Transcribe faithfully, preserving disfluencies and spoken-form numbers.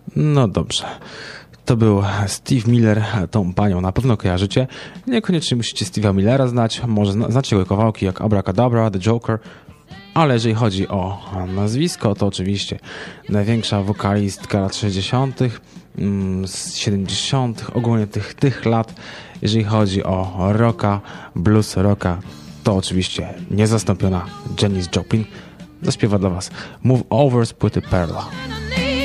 No dobrze. To był Steve Miller, tą panią na pewno kojarzycie. Niekoniecznie musicie Steve'a Millera znać, może znacie jego kawałki jak Abracadabra, The Joker, ale jeżeli chodzi o nazwisko, to oczywiście największa wokalistka lat sześćdziesiątych, z siedemdziesiątych, ogólnie tych, tych lat, jeżeli chodzi o rocka, blues rocka, to oczywiście niezastąpiona Janis Joplin zaśpiewa dla was Move Over z płyty Perla.